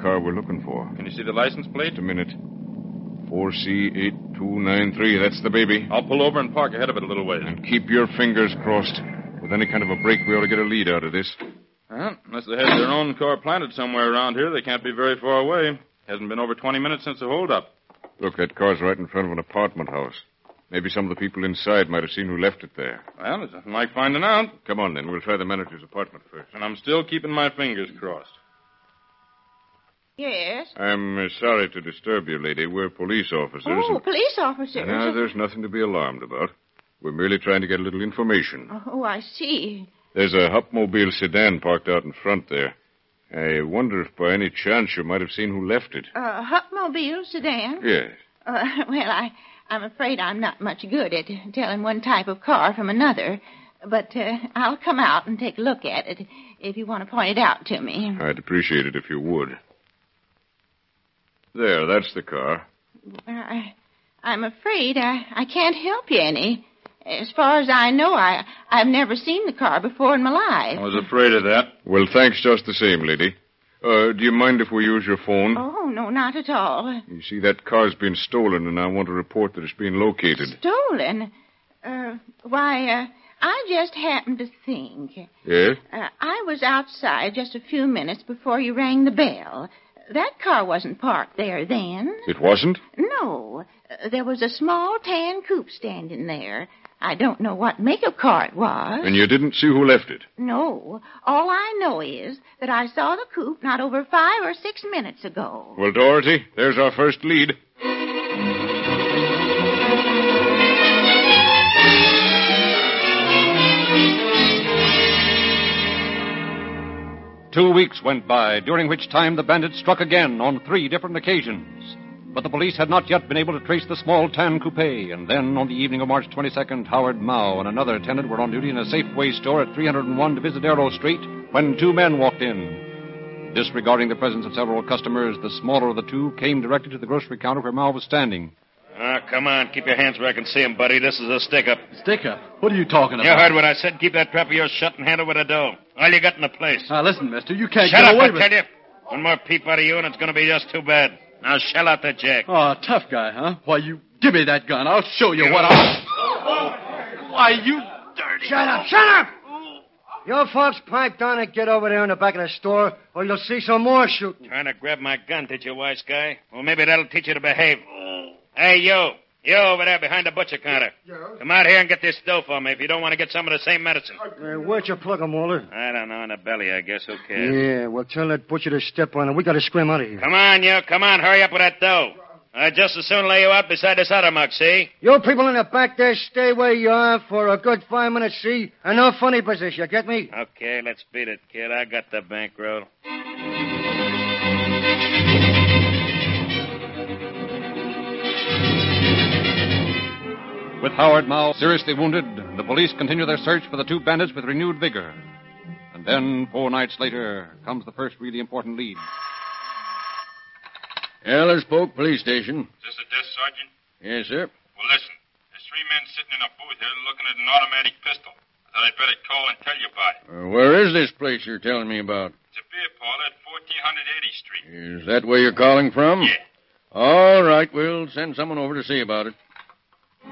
car we're looking for. Can you see the license plate? Just a minute. 4C8293. That's the baby. I'll pull over and park ahead of it a little ways. And keep your fingers crossed. With any kind of a break, we ought to get a lead out of this. Well, unless they had their own car planted somewhere around here, they can't be very far away. Hasn't been over 20 minutes since the holdup. Look, that car's right in front of an apartment house. Maybe some of the people inside might have seen who left it there. Well, there's nothing like finding out. Come on, then. We'll try the manager's apartment first. And I'm still keeping my fingers crossed. Yes? I'm sorry to disturb you, lady. We're police officers. Oh, police officers. Now, there's nothing to be alarmed about. We're merely trying to get a little information. Oh, I see. There's a Hupmobile sedan parked out in front there. I wonder if by any chance you might have seen who left it. Hupmobile sedan? Yes. Well, I'm afraid I'm not much good at telling one type of car from another. But I'll come out and take a look at it if you want to point it out to me. I'd appreciate it if you would. There, that's the car. I'm afraid I can't help you any. As far as I know, I've never seen the car before in my life. I was afraid of that. Well, thanks just the same, lady. Do you mind if we use your phone? Oh, no, not at all. You see, that car's been stolen, and I want to report that it's been located. Stolen? Why, I just happened to think. Yes? I was outside just a few minutes before you rang the bell. That car wasn't parked there then. It wasn't? No. There was a small tan coupe standing there. I don't know what make of car it was. And you didn't see who left it? No. All I know is that I saw the coupe not over 5 or 6 minutes ago. Well, Dorothy, there's our first lead. Two weeks went by, during which time the bandits struck again on 3 different occasions. But the police had not yet been able to trace the small tan coupe, and then on the evening of March 22nd, Howard Mao and another tenant were on duty in a Safeway store at 301 Divisadero Street when 2 men walked in. Disregarding the presence of several customers, the smaller of the 2 came directly to the grocery counter where Mao was standing. Come on. Keep your hands where I can see him, buddy. This is a stick-up. Stick-up? What are you talking about? You heard what I said. Keep that trap of yours shut and hand over the dough. All you got in the place. Now, listen, mister. You can't Shut get up, away I with tell you. One more peep out of you, and it's going to be just too bad. Now, shell out that jack. Oh, tough guy, huh? Why, you give me that gun. I'll show you what I... Why, you dirty... Shut up! Shut up! You folks pipe down and get over there in the back of the store, or you'll see some more shooting. Trying to grab my gun, did you, wise guy? Well, maybe that'll teach you to behave. Hey, you. You over there behind the butcher counter. Yeah? Come out here and get this dough for me if you don't want to get some of the same medicine. Where'd you plug 'em, Mulder? I don't know, in the belly, I guess. Who cares? Yeah, well, tell that butcher to step on it. We got to scram out of here. Come on, you. Come on. Hurry up with that dough. I'd just as soon lay you out beside this other muck, see? You people in the back there, stay where you are for a good 5 minutes, see? And no funny business, you get me? Okay, let's beat it, kid. I got the bankroll. With Howard Mao seriously wounded, the police continue their search for the 2 bandits with renewed vigor. And then, 4 nights later, comes the first really important lead. Ellis Polk Police Station. Is this a desk, Sergeant? Yes, sir. Well, listen. There's 3 men sitting in a booth here looking at an automatic pistol. I thought I'd better call and tell you about it. Where is this place you're telling me about? It's a beer parlor at 1480th Street. Is that where you're calling from? Yeah. All right, we'll send someone over to see about it.